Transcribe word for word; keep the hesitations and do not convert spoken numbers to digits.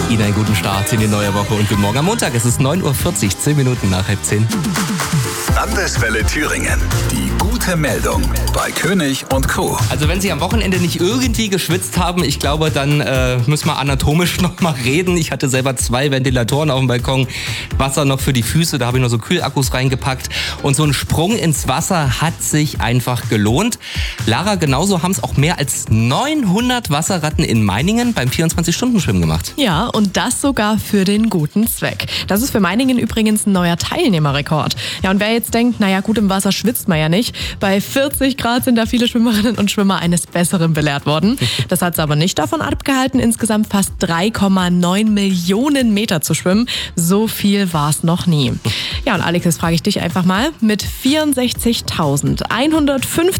Ihnen einen guten Start in die neue Woche und guten Morgen am Montag. Es ist neun Uhr vierzig, zehn Minuten nach halb zehn. Landeswelle Thüringen. Die gute Meldung bei König und Co. Also wenn Sie am Wochenende nicht irgendwie geschwitzt haben, ich glaube, dann äh, müssen wir anatomisch noch mal reden. Ich hatte selber zwei Ventilatoren auf dem Balkon, Wasser noch für die Füße, da habe ich noch so Kühlakkus reingepackt. Und so ein Sprung ins Wasser hat sich einfach gelohnt. Lara, genauso haben es auch mehr als neunhundert Wasserratten in Meiningen beim vierundzwanzig-Stunden-Schwimmen gemacht. Ja, und das sogar für den guten Zweck. Das ist für Meiningen übrigens ein neuer Teilnehmerrekord. Ja, und wer jetzt denkt, naja gut, im Wasser schwitzt man ja nicht. Bei vierzig Grad sind da viele Schwimmerinnen und Schwimmer eines Besseren belehrt worden. Das hat es aber nicht davon abgehalten, insgesamt fast drei Komma neun Millionen Meter zu schwimmen. So viel war es noch nie. Ja, und Alex, jetzt frage ich dich einfach mal, mit vierundsechzigtausendeinhundertfünfzig